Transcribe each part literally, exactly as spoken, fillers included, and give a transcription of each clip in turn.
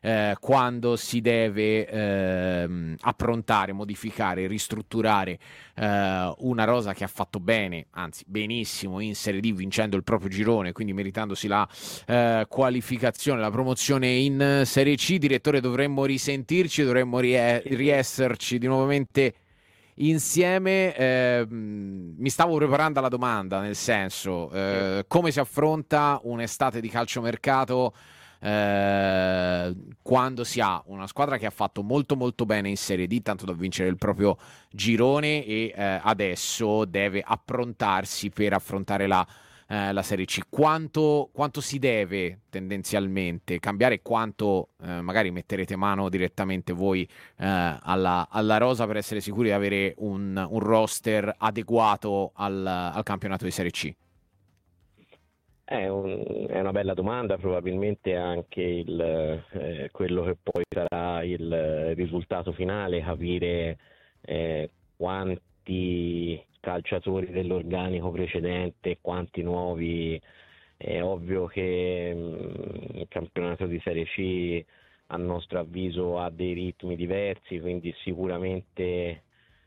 eh, quando si deve eh, approntare, modificare, ristrutturare eh, una rosa che ha fatto bene, anzi benissimo in Serie D, vincendo il proprio girone, quindi meritandosi la eh, qualificazione, la promozione in Serie C. Direttore, dovremmo risentirci, dovremmo rie- riesserci di nuovamente insieme. Eh, mi stavo preparando alla domanda, nel senso, eh, come si affronta un'estate di calciomercato eh, quando si ha una squadra che ha fatto molto molto bene in Serie D, tanto da vincere il proprio girone, e eh, adesso deve approntarsi per affrontare la eh, la Serie C. Quanto, quanto si deve tendenzialmente cambiare, quanto eh, magari metterete mano direttamente voi eh, alla, alla rosa per essere sicuri di avere un, un roster adeguato al, al campionato di Serie C? È, un, è una bella domanda, probabilmente anche il, eh, quello che poi sarà il risultato finale, capire eh, quanti calciatori dell'organico precedente, quanti nuovi. È ovvio che mh, il campionato di Serie C a nostro avviso ha dei ritmi diversi, quindi sicuramente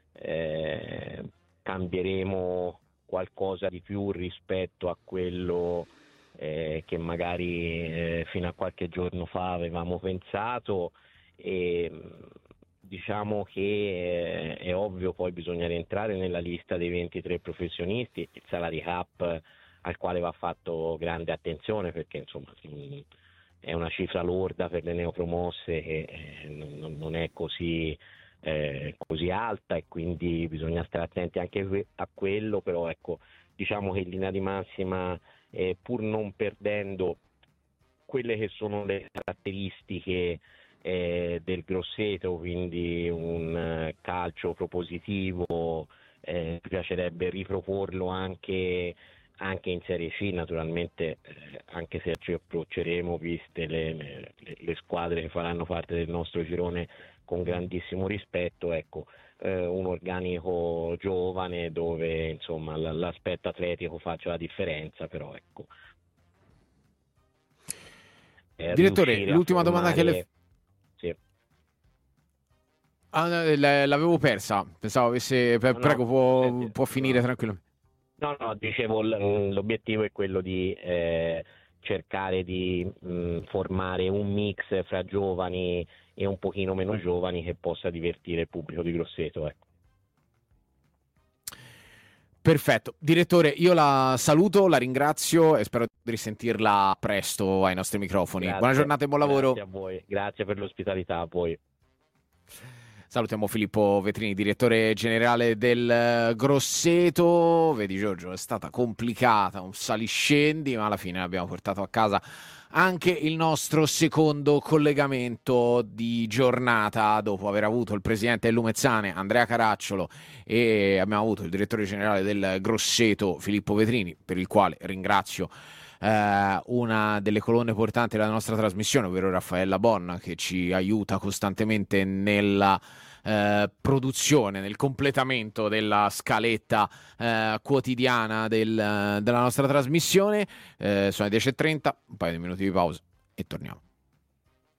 eh, cambieremo qualcosa di più rispetto a quello eh, che magari eh, fino a qualche giorno fa avevamo pensato. E diciamo che eh, è ovvio, poi bisogna rientrare nella lista dei ventitré professionisti, il salary cap al quale va fatto grande attenzione, perché insomma mh, è una cifra lorda per le neopromosse che eh, non, non è così Eh, così alta, e quindi bisogna stare attenti anche a quello. Però ecco, diciamo che in linea di massima, eh, pur non perdendo quelle che sono le caratteristiche eh, del Grosseto, quindi un eh, calcio propositivo, eh, mi piacerebbe riproporlo anche anche in Serie C, naturalmente, eh, anche se ci approcceremo, viste le, le, le squadre che faranno parte del nostro girone, con grandissimo rispetto, ecco, eh, un organico giovane dove insomma l- l'aspetto atletico faccia la differenza, però ecco. Eh, Direttore, riuscire a l'ultima domanda che le... formare. Sì. Ah, no, l- l'avevo persa, pensavo avesse... No, no, Prego, può, senti, può finire no. tranquillo. No, no, dicevo, l- l'obiettivo è quello di eh, cercare di mh, formare un mix fra giovani e un pochino meno giovani che possa divertire il pubblico di Grosseto, ecco. Perfetto. Direttore, io la saluto, la ringrazio e spero di risentirla presto ai nostri microfoni. Buona Grazie, giornata e buon grazie lavoro. a voi, grazie per l'ospitalità a voi. Salutiamo Filippo Vetrini, direttore generale del Grosseto. Vedi Giorgio, è stata complicata, un saliscendi, ma alla fine abbiamo portato a casa anche il nostro secondo collegamento di giornata, dopo aver avuto il presidente del Lumezzane, Andrea Caracciolo, e abbiamo avuto il direttore generale del Grosseto, Filippo Vetrini, per il quale ringrazio eh, una delle colonne portanti della nostra trasmissione, ovvero Raffaella Bonna, che ci aiuta costantemente nella eh, produzione, nel completamento della scaletta eh, quotidiana del, della nostra trasmissione. Eh, sono le dieci e trenta, un paio di minuti di pausa e torniamo.